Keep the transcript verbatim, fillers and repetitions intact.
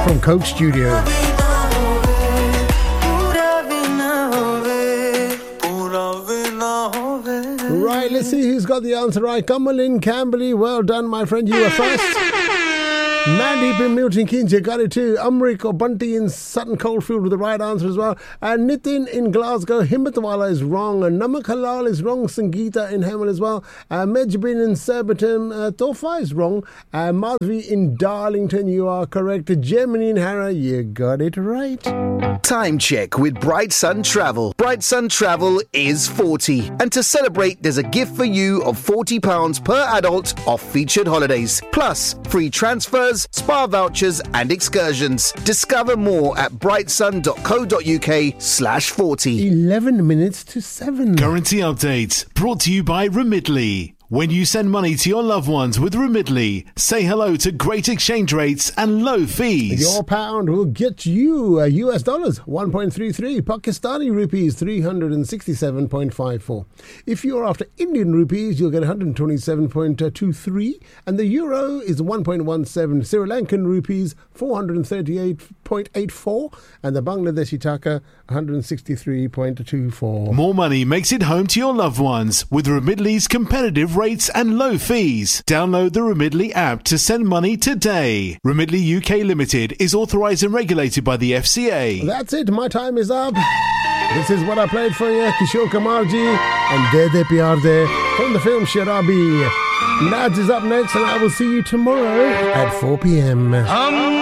from Coke Studio. Right, let's see who's got the answer right. Kamalin Camberley, well done, my friend. You were first. Mandeep in Milton Keynes, you got it too. Amrik or Bunty in Sutton Coldfield with the right answer as well. And Nitin in Glasgow, Himmatwala is wrong. And Namak Halal is wrong. Sangeeta in Hemel as well. Uh, Mejbin in Surbiton, uh, Tofa is wrong. Uh, Madhvi in Darlington, you are correct. Germany in Harrow, you got it right. Time check with Bright Sun Travel. Bright Sun Travel is forty. And to celebrate, there's a gift for you of forty pounds per adult off featured holidays. Plus, free transfers, spa vouchers and excursions. Discover more at brightsun.co.uk slash 40. eleven minutes to seven. Currency update brought to you by Remitly. When you send money to your loved ones with Remitly, say hello to great exchange rates and low fees. Your pound will get you uh, U S dollars one point three three, Pakistani rupees three hundred sixty-seven point five four. If you're after Indian rupees, you'll get one hundred twenty-seven point two three, and the euro is one point one seven, Sri Lankan rupees four hundred thirty-eight point eight four, and the Bangladeshi taka one hundred sixty-three point two four. More money makes it home to your loved ones with Remitly's competitive rates and low fees. Download the Remitly app to send money today. Remitly U K Limited is authorised and regulated by the F C A. That's it. My time is up. This is what I played for you. Kishore Kamarji and De De Pyar De from the film Sharabi. Nads is up next, and I will see you tomorrow at four p.m. Um.